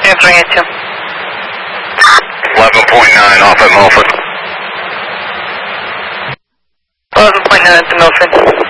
Transferring it to 11.9 off at Milford. 11.9 at the Milford.